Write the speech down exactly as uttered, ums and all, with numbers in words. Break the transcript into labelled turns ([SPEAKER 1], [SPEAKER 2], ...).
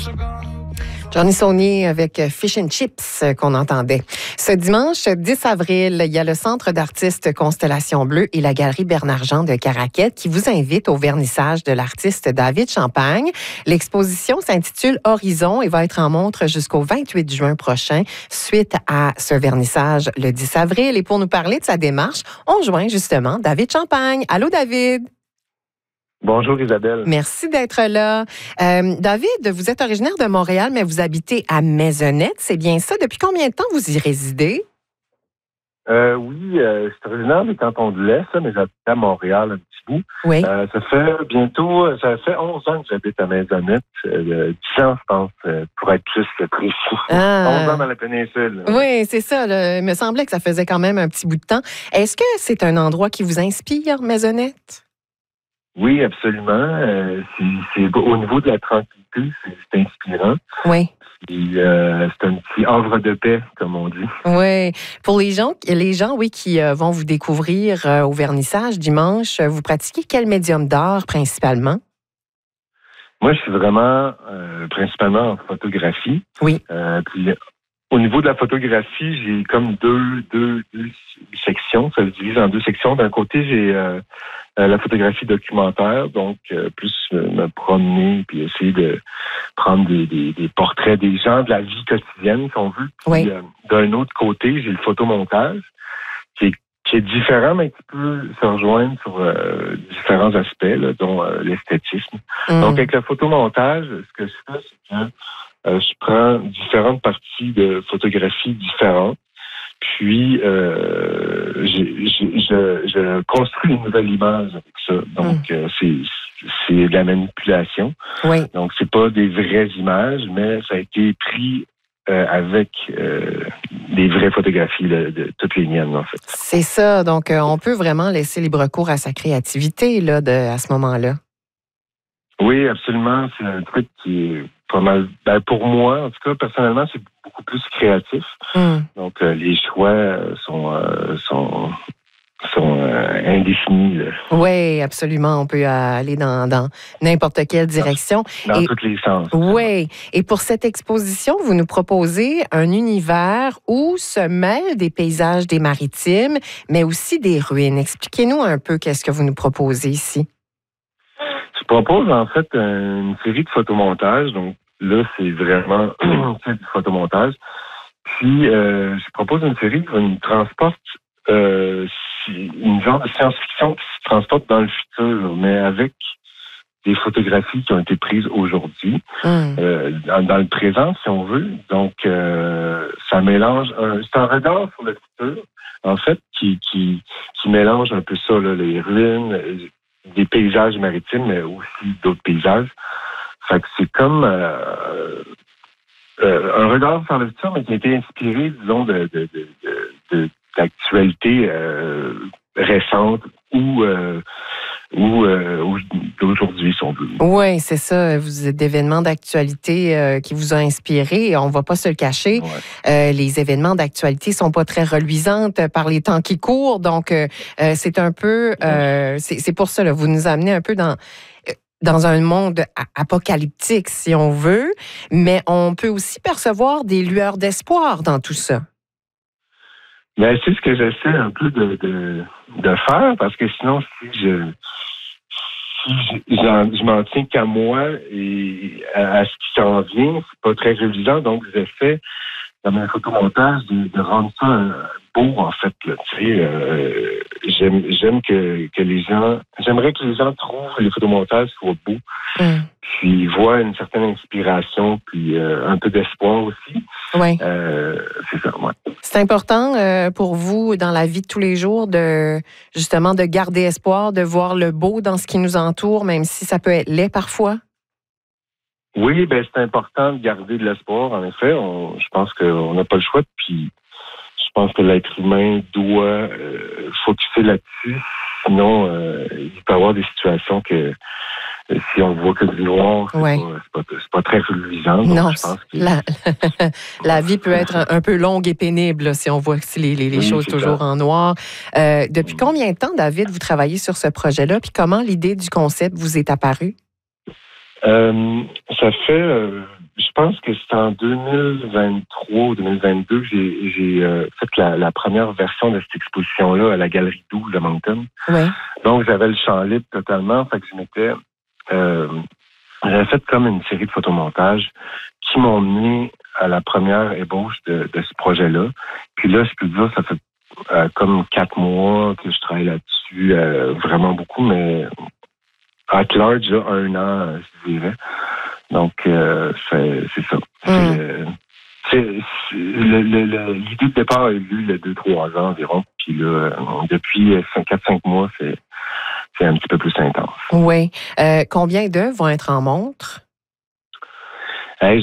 [SPEAKER 1] Johnny Saunier avec Fish and Chips qu'on entendait. Ce dimanche dix avril, il y a le Centre d'artistes Constellation Bleue et la Galerie Bernard-Jean de Caraquette qui vous invitent au vernissage de l'artiste David Champagne. L'exposition s'intitule Horizon et va être en montre jusqu'au vingt-huit juin prochain, suite à ce vernissage le dix avril. Et pour nous parler de sa démarche, on joint justement David Champagne. Allô, David?
[SPEAKER 2] Bonjour Isabelle.
[SPEAKER 1] Merci d'être là. Euh, David, vous êtes originaire de Montréal, mais vous habitez à Maisonnette, c'est bien ça? Depuis combien de temps vous y résidez?
[SPEAKER 2] Euh, oui, euh, je suis originaire des Cantons de l'Est, mais j'habite à Montréal un petit bout.
[SPEAKER 1] Oui.
[SPEAKER 2] Euh, ça fait bientôt, ça fait onze ans que j'habite à Maisonnette. Euh, dix ans, je pense, pour être plus précis.
[SPEAKER 1] Ah.
[SPEAKER 2] onze ans dans la péninsule.
[SPEAKER 1] Oui, c'est ça. Là. Il me semblait que ça faisait quand même un petit bout de temps. Est-ce que c'est un endroit qui vous inspire, Maisonnette?
[SPEAKER 2] Oui, absolument. Euh, c'est, c'est au niveau de la tranquillité, c'est, c'est inspirant.
[SPEAKER 1] Oui.
[SPEAKER 2] Puis, euh, c'est un petit havre de paix, comme on dit.
[SPEAKER 1] Oui. Pour les gens, les gens, oui, qui euh, vont vous découvrir euh, au vernissage dimanche, euh, vous pratiquez quel médium d'art principalement?
[SPEAKER 2] Moi, je suis vraiment euh, principalement en photographie.
[SPEAKER 1] Oui.
[SPEAKER 2] Euh, puis, au niveau de la photographie, j'ai comme deux, deux, deux sections. Ça se divise en deux sections. D'un côté, j'ai euh, la photographie documentaire, donc euh, plus euh, me promener puis essayer de prendre des, des, des portraits des gens, de la vie quotidienne, si on veut. Puis,
[SPEAKER 1] oui.
[SPEAKER 2] euh, d'un autre côté, j'ai le photomontage, qui est, qui est différent, mais qui peut se rejoindre sur euh, différents aspects, là, dont euh, l'esthétisme.
[SPEAKER 1] Mm.
[SPEAKER 2] Donc, avec le photomontage, ce que je fais, c'est que euh, je prends différentes parties de photographie différentes, puis euh, je, je, je, je construis une nouvelle image avec ça. Donc, mm. euh, c'est, c'est de la manipulation.
[SPEAKER 1] Oui.
[SPEAKER 2] Donc, c'est pas des vraies images, mais ça a été pris euh, avec euh, des vraies photographies là, de toutes les miennes, en fait.
[SPEAKER 1] C'est ça. Donc, euh, on peut vraiment laisser libre cours à sa créativité là, de, à ce moment-là.
[SPEAKER 2] Oui, absolument. C'est un truc qui est pas mal... Ben, pour moi, en tout cas, personnellement, c'est beaucoup plus créatif.
[SPEAKER 1] Mm.
[SPEAKER 2] Donc, euh, les choix sont, euh, sont, sont euh, indéfinis. Là.
[SPEAKER 1] Oui, absolument. On peut aller dans, dans n'importe quelle direction.
[SPEAKER 2] Dans
[SPEAKER 1] Et,
[SPEAKER 2] tous les sens.
[SPEAKER 1] Oui. Et pour cette exposition, vous nous proposez un univers où se mêlent des paysages des maritimes, mais aussi des ruines. Expliquez-nous un peu qu'est-ce que vous nous proposez ici.
[SPEAKER 2] Je propose en fait une série de photomontages. Donc là, c'est vraiment du photomontage. Puis, euh, je propose une série qui nous transporte euh, une genre de science-fiction qui se transporte dans le futur, mais avec des photographies qui ont été prises aujourd'hui, mm. euh, dans, dans le présent, si on veut. Donc, euh, ça mélange... Un, c'est un regard sur le futur, en fait, qui, qui, qui mélange un peu ça, là, les ruines, des paysages maritimes, mais aussi d'autres paysages. Fait que c'est comme... Euh, Euh, un regard sur le futur, mais qui a été inspiré, disons, de, de, de, de, de d'actualité euh, récente ou, euh, ou, euh, ou d'aujourd'hui, si on veut.
[SPEAKER 1] Oui, c'est ça. Vous êtes d'événements d'actualité euh, qui vous ont inspiré. On ne va pas se le cacher. Ouais. Euh, les événements d'actualité ne sont pas très reluisants par les temps qui courent. Donc, euh, c'est un peu... Euh, c'est, c'est pour ça, là, vous nous amenez un peu dans... dans un monde apocalyptique, si on veut, mais on peut aussi percevoir des lueurs d'espoir dans tout ça.
[SPEAKER 2] Ben, c'est ce que j'essaie un peu de, de, de faire, parce que sinon, si je, si je, je m'en tiens qu'à moi et à, à ce qui s'en vient, c'est pas très reluisant, donc j'essaie, dans mes photomontages, de, de rendre ça euh, beau, en fait. Là, tu sais, euh, j'aime, j'aime que, que les gens... J'aimerais que les gens trouvent les photomontages soient beaux, mm. puis voient une certaine inspiration, puis euh, un peu d'espoir aussi.
[SPEAKER 1] Oui.
[SPEAKER 2] Euh, c'est ça, ouais.
[SPEAKER 1] C'est important euh, pour vous, dans la vie de tous les jours, de justement de garder espoir, de voir le beau dans ce qui nous entoure, même si ça peut être laid parfois?
[SPEAKER 2] Oui, ben c'est important de garder de l'espoir, en effet. On, je pense qu'on n'a pas le choix, puis je pense que l'être humain doit euh, focuser là-dessus. Sinon, euh, il peut y avoir des situations que euh, si on voit que du noir, c'est, ouais. pas, c'est, pas, c'est pas très reluisant.
[SPEAKER 1] Non,
[SPEAKER 2] je pense que...
[SPEAKER 1] la, la vie peut être un, un peu longue et pénible là, si on voit les, les, les oui, choses toujours ça. En noir. Euh, depuis combien de temps, David, vous travaillez sur ce projet-là? Puis comment l'idée du concept vous est apparue?
[SPEAKER 2] Euh, ça fait euh, je pense que c'est en deux mille vingt-trois ou deux mille vingt-deux que j'ai, j'ai euh, fait la, la première version de cette exposition-là à la Galerie douze de Moncton.
[SPEAKER 1] Ouais.
[SPEAKER 2] Donc, j'avais le champ libre totalement. Fait que je m'étais... Euh, j'avais fait comme une série de photomontages qui m'ont mené à la première ébauche de, de ce projet-là. Puis là, je peux dire, ça fait euh, comme quatre mois que je travaille là-dessus, euh, vraiment beaucoup, mais at large, là, un an, je dirais. Donc, euh, c'est, c'est ça. Mm. C'est, euh, c'est, c'est, le, le, le, l'idée de départ a eu lieu il y a deux, trois ans environ. Puis là, depuis quatre, cinq mois, c'est, c'est un petit peu plus intense.
[SPEAKER 1] Oui. Euh, combien d'œuvres vont être en montre?